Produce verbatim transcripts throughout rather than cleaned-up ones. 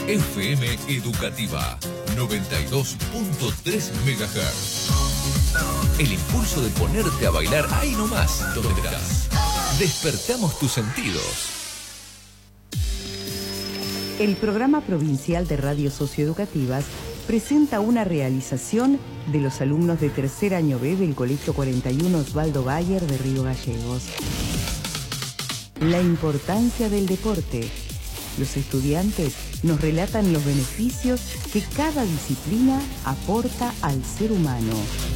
F M Educativa noventa y dos punto tres megahertz. El impulso de ponerte a bailar ahí nomás, donde estás. Despertamos tus sentidos. El Programa Provincial de Radios Socioeducativas presenta una realización de los alumnos de tercer año B del Colegio cuarenta y uno Osvaldo Bayer de Río Gallegos. La importancia del deporte. Los estudiantes nos relatan los beneficios que cada disciplina aporta al ser humano.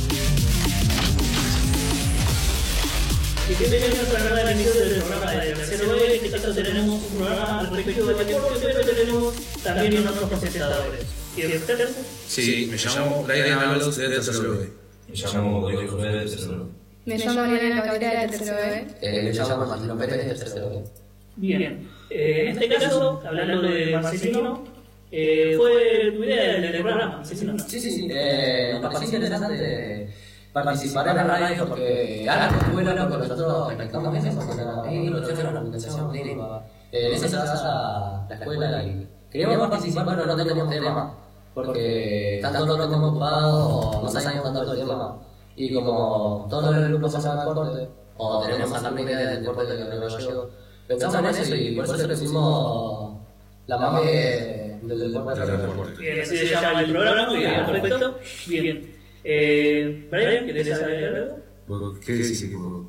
Y bienvenidos a la nueva emisión del programa de tercero B. En este caso tenemos un programa al respecto del deporte, pero tenemos también unos presentadores. ¿Quieren presentarse? Sí, me llamo Brian Ábalos de tercero B. Me llamo Rodrigo José de tercero B. Me llamo Mariana Cabrera de tercero B. Eh, me llamo Martín Pérez de tercero B. Bien. Eh, en este caso, hablando de Marcelino, eh, fue tu idea del programa, Marcelino. Sí, sí, sí. Eh, nos pareció interesante participar en la radio porque ahora es muy bueno que nosotros respetamos eso, porque a mí lo que era una comunicación mínima. En eso se basa la escuela y queríamos participar, pero no teníamos tema, porque tanto no estamos ocupados o no sabíamos tanto el tema. Y como todos los grupos hacen deporte, o tenemos alguna idea del deporte que no yo, pensamos en eso y por eso le pusimos la mame del deporte. Bien, así se llama el programa, muy bien, perfecto. Bien, bien. Eh, Brian, ¿querés saber algo? ¿Qué decís que puedo?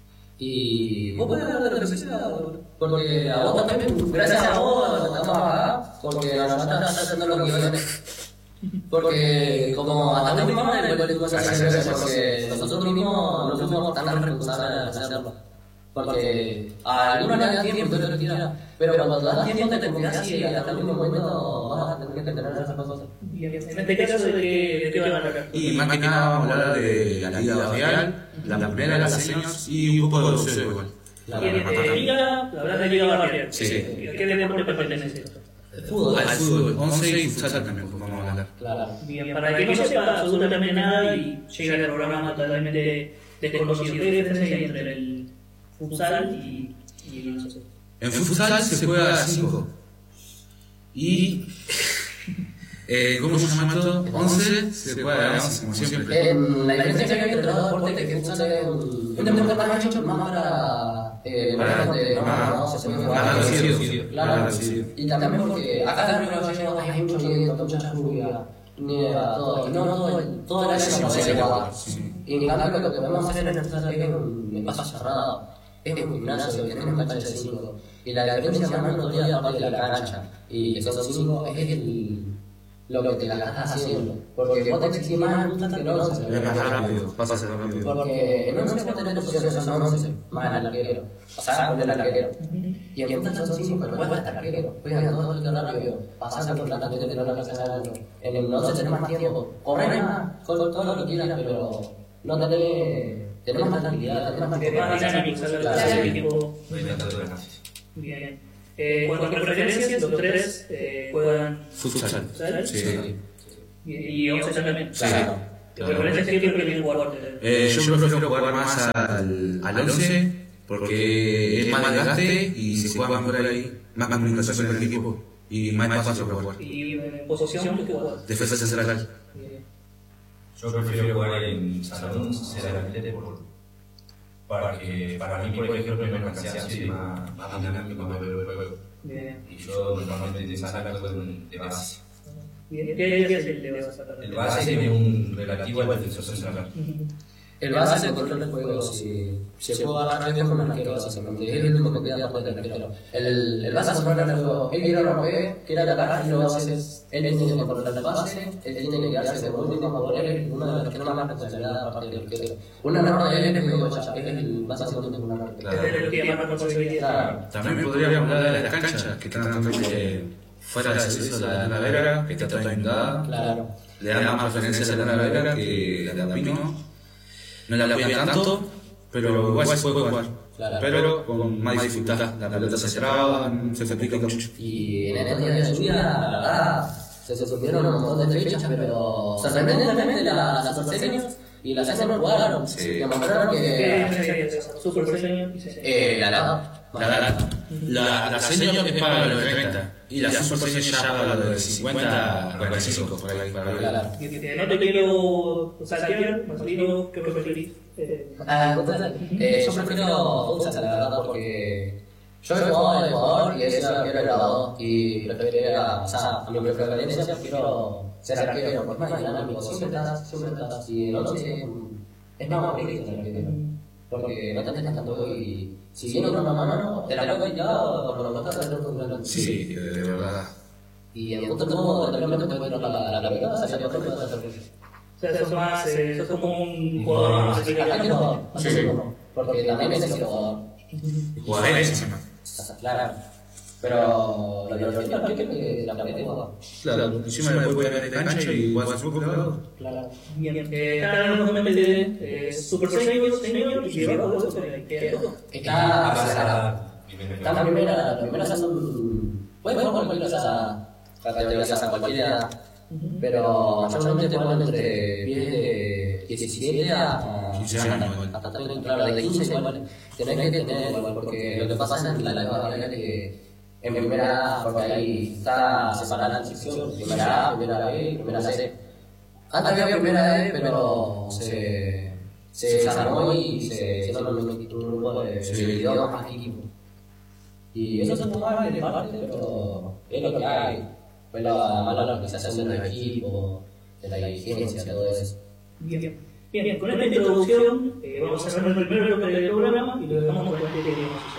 Y vos podés hablar de lo que sea, porque a vos también, gracias a vos, estamos acá, porque nosotros estamos haciendo los guiones. Porque como hasta muy mal el colegio se hace porque nosotros mismos no fuimos tan responsables de hacerlo. Porque a algunos le dan tiempo y todo lo que quieran, pero cuando te das tiempo te confías y hasta el último momento vas a tener que tener esas cosas. Bien, en este caso, ¿de qué, de qué van a hablar? Y más que nada vamos a hablar de la Liga Barrial, la primera de las señas y un poco de boxeo igual. Bien, de Liga, hablar de Liga Barrial. Sí. ¿Qué deporte pertenece esto? El fútbol. Al fútbol, once y futsal también vamos a hablar. Claro. Bien, para que no sepa absolutamente nada y llegue al programa totalmente desconocido, ¿qué diferencia hay entre el futsal y, y el once? En futsal se juega a cinco. Y... Eh, ¿Cómo se llama esto? once se juega a once, como siempre. En la diferencia que hay entre los deportes que futsal es un deporte más hecho más para eh, más reducido. Claro. Y también porque acá en Río Gallegos hay mucho viento, mucha lluvia, nieva, todo. Y no todo todo el año no se agua. Y en cambio lo que podemos hacer en nuestra es un espacio cerrado. Es un gimnasio, tenemos cancha de cinco. Y la diferencia más grande no tiene aparte de la cancha. Y esos cinco es el lo que te la estás haciendo. Porque vos te exigís más en un que no se Es más rápido, pasa a ser rápido. porque no se puede tener opciones, no, no sé, más al arquero. O sea, con el arquero. Y en un son cinco, pero puede estar arquero. Puede todo el rápido. Pasar por la que te lo vas a ganar. En el once tenés más tiempo. Correr más, con todo lo que quieras, pero no tenés. Tenés más tranquilidad, tenés más tiempo. Más dinámico, el equipo. Voy a intentar todo el análisis. Bien. Eh, ¿Cuántas preferencias? Los tres eh, juegan Futsal. futsal. Sí. Y once también. Claro. ¿De preferencia qué prefieren jugar? Eh, yo prefiero jugar más al, al once porque es más desgaste y se juega más por ahí, más comunicación con el equipo y más fácil para jugar. ¿Y en posición qué juegas? Defensa central. Yo prefiero jugar en salón, sinceramente, por para que para mí, por ejemplo, es más cansancio y más, más dinámico más veo el juego. Bien. Y yo normalmente de sala juego de base. Bien. ¿Qué es el de base? El base es un relativo al defensor central. El base se controla el juego, si se puede agarrar bien con el arquero, básicamente. Es el único que queda aparte del arquero. El, el base se controla el juego. Él quiere romper, quiere atacar y lo hace. Él tiene que controlar el base, él tiene que quedarse de último a poner uno de los que tiene más responsabilidad aparte del arquero. Un error de él es medio cocha, él es el base que tiene un error. Es el que tiene más responsabilidad. También podríamos hablar de las canchas que están totalmente fuera de servicio de la Vera, que está toda inundada. Claro. Le dan más referencia a la Vera que a la Pino. No la cuidan tanto, pero igual se puede jugar. Claro. Pero con más dificultad. La pelota se traba, se complica mucho. Y en el día de lluvia, la verdad, se suspendieron un montón de fechas, pero sorprendentemente las sorteños y las hacen no jugaron. Sí. Demostraron ¿Qué que. diferencia hay entre Super Señor y Eh, la nada. La, la, la, la senior es para los de treinta y la super senior ya para los de cincuenta a cuarenta y cinco, por ahí, para Claro. No te quiero saquear, Marcelino, ¿qué preferís? Eh, Ah, entonces, eh, yo prefiero futsal, la verdad, porque yo he jugado en el Ecuador y he sido arquero de grado y preferiría, o sea, a mi preferencia prefiero ser arquero, porque es más dinámico, siempre estás, siempre estás, y en noche es más bonito ser arquero, porque no te metes tanto y si viene una mano, te la puedes ya o por lo menos te la Sí, de, de verdad. Y en punto como de repente te puede dar la la pelota, o sea, yo creo que vas a hacer o sea, sos más, eh, sos como un jugador más arquero, Sí. porque también es el jugador. Jugadores encima. Claro. Pero lo divertido es que la pelota es jugador. Claro, encima después puede ver de cancha y jugar su jugador. Claro. Bien, eh, cada uno de eh, Super Senior, Senior y llevado a eso que todo. Está a pasar a a Está la primera, la primera ya son. Puede poner cualquier cosa, categorías a cualquiera, pero mayormente ponen entre pies de diecisiete a quince años. hasta treinta, claro, de quince igual. Tenés que tener igual, porque lo que pasa en la liga es que en primera A, porque ahí está separada la sección, primera A, primera B y primera C. Antes había primera E, pero se, se desarmó y se hicieron un, un grupo de veintidós más equipos. Y eso es un poco más de parte, pero es lo que hay. Fue la mala organización de los equipos, de la dirigencia, todo eso. Bien, bien, bien. Con esta introducción eh, vamos a cerrar el primer bloque del programa y lo dejamos con este tema.